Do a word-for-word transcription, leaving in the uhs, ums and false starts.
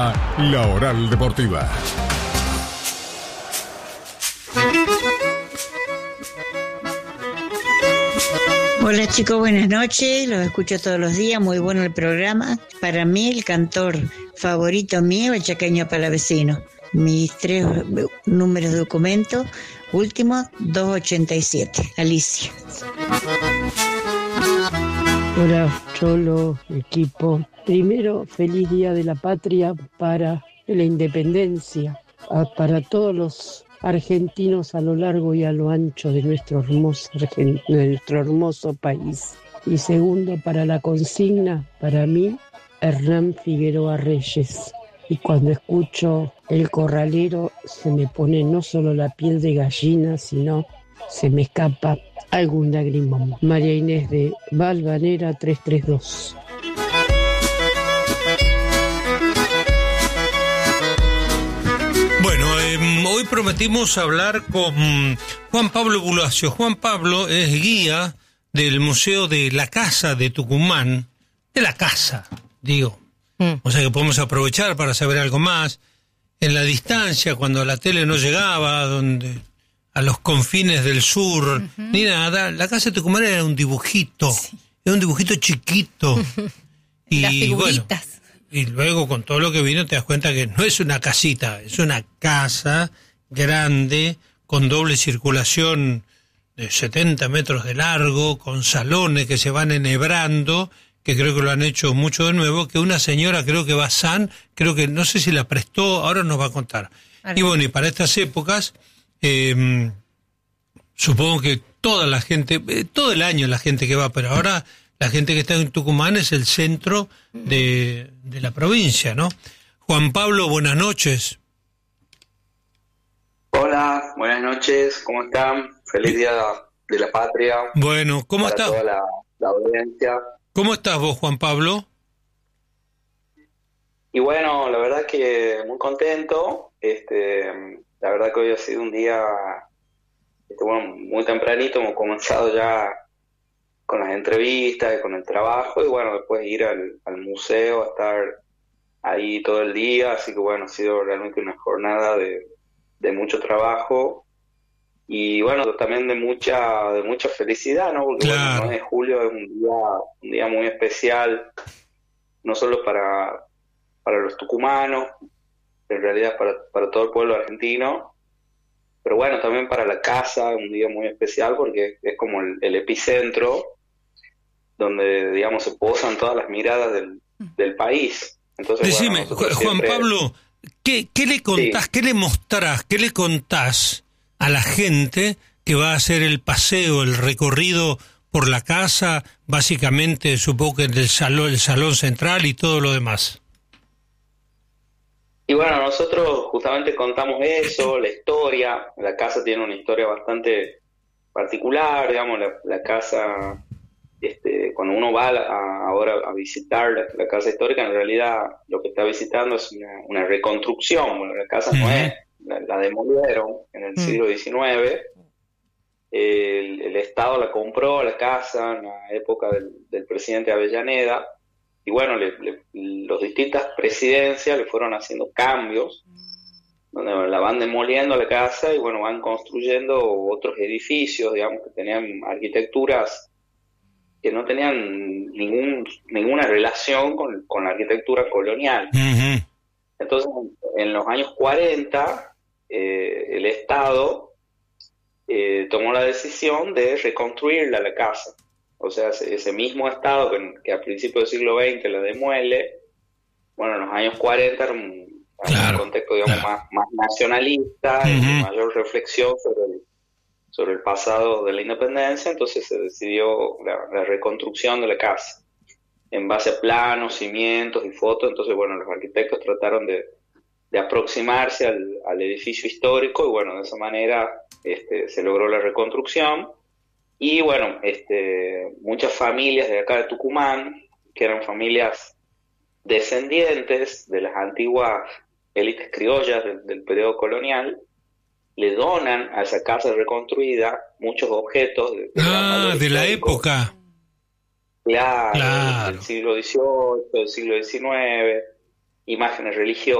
La Oral Deportiva. Hola chicos, buenas noches, los escucho todos los días, muy bueno el programa. Para mí el cantor favorito mío, el Chaqueño Palavecino. Mis tres números de documento, último doscientos ochenta y siete. Alicia. Hola Cholo, equipo. Primero, feliz Día de la Patria para la Independencia, para todos los argentinos a lo largo y a lo ancho de nuestro hermoso, de nuestro hermoso país. Y segundo, para la consigna, para mí, Hernán Figueroa Reyes. Y cuando escucho El Corralero se me pone no solo la piel de gallina, sino se me escapa algún lagrimón. María Inés de Valvanera trescientos treinta y dos. Bueno, eh, hoy prometimos hablar con Juan Pablo Bulacio. Juan Pablo es guía del Museo de la Casa de Tucumán, de la casa, digo. Mm. O sea que podemos aprovechar para saber algo más. En la distancia, cuando la tele no llegaba, donde a los confines del sur, uh-huh. ni nada, la Casa de Tucumán era un dibujito, sí. Era un dibujito chiquito. Y las figuritas. Bueno, y luego con todo lo que vino te das cuenta que no es una casita, es una casa grande, con doble circulación de setenta metros de largo, con salones que se van enhebrando, que creo que lo han hecho mucho de nuevo, que una señora, creo que Bazán, creo que, no sé si la prestó, ahora nos va a contar. Vale. Y bueno, y para estas épocas, eh, supongo que toda la gente, eh, todo el año la gente que va, pero ahora la gente que está en Tucumán es el centro de, de la provincia, ¿no? Juan Pablo, buenas noches. Hola, buenas noches, ¿cómo están? Feliz Día de la Patria. Bueno, ¿cómo estás? Para toda la, la audiencia. ¿Cómo estás vos, Juan Pablo? Y bueno, la verdad que muy contento. Este, la verdad que hoy ha sido un día, este, bueno, muy tempranito. Hemos comenzado ya con las entrevistas y con el trabajo. Y bueno, después ir al, al museo, a estar ahí todo el día. Así que bueno, ha sido realmente una jornada de, de mucho trabajo. Y bueno, también de mucha de mucha felicidad, ¿no? Porque claro. Bueno, el nueve de julio es un día, un día muy especial, no solo para, para los tucumanos, en realidad para, para todo el pueblo argentino, pero bueno, también para la casa, un día muy especial porque es como el, el epicentro donde, digamos, se posan todas las miradas del, del país. Entonces, decime, bueno, Juan siempre... Pablo, ¿qué, qué le contás, sí. qué le mostrás, qué le contás a la gente que va a hacer el paseo, el recorrido por la casa, básicamente supongo que del salón, el salón central y todo lo demás? Y bueno, nosotros justamente contamos eso, la historia. La casa tiene una historia bastante particular, digamos, la, la casa, este, cuando uno va a, ahora a visitar la, la casa histórica, en realidad lo que está visitando es una, una reconstrucción. Bueno, la casa uh-huh. no es, la, la demolieron en el uh-huh. siglo diecinueve. El, el Estado la compró, la casa, en la época del, del presidente Avellaneda. Y bueno, le, le, las distintas presidencias le fueron haciendo cambios, donde la van demoliendo la casa y bueno, van construyendo otros edificios, digamos, que tenían arquitecturas que no tenían ningún ninguna relación con, con la arquitectura colonial. Uh-huh. Entonces, en los años cuarenta, eh, el Estado eh, tomó la decisión de reconstruirla la casa. O sea, ese mismo Estado que, que a principios del siglo veinte la demuele, bueno, en los años cuarenta era un, claro, un contexto, digamos, claro. más, más nacionalista, uh-huh. y mayor reflexión sobre el, sobre el pasado de la independencia, entonces se decidió la, la reconstrucción de la casa, en base a planos, cimientos y fotos. Entonces, bueno, los arquitectos trataron de, de aproximarse al, al edificio histórico, y bueno, de esa manera este, se logró la reconstrucción. Y bueno, este, muchas familias de acá de Tucumán, que eran familias descendientes de las antiguas élites criollas del, del periodo colonial, le donan a esa casa reconstruida muchos objetos de, de ah, la, de la época. Claro, claro, del siglo dieciocho, del siglo diecinueve. imágenes religiosas